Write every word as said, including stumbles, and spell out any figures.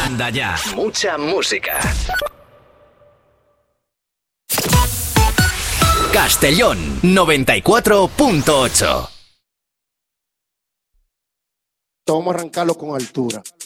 Anda ya. Mucha música. Castellón noventa y cuatro punto ocho. Vamos a arrancarlo con altura.